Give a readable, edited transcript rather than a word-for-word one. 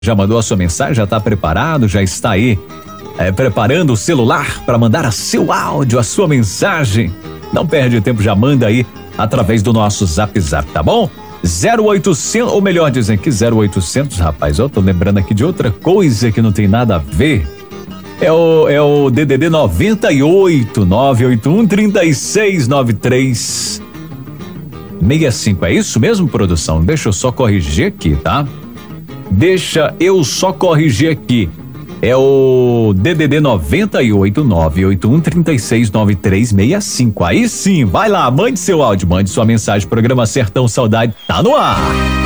Já mandou a sua mensagem? Já está preparado? Já está aí preparando o celular para mandar a seu áudio, a sua mensagem? Não perde tempo, já manda aí através do nosso Zap, tá bom? 0800, ou melhor dizendo que 0800, rapaz, eu tô lembrando aqui de outra coisa que não tem nada a ver. É o DDD 98 981 3693 65. É isso mesmo, produção? Deixa eu só corrigir aqui, tá? É o DDD 98 981 369365. Aí sim, vai lá, mande seu áudio, mande sua mensagem. Programa Sertão Saudade tá no ar.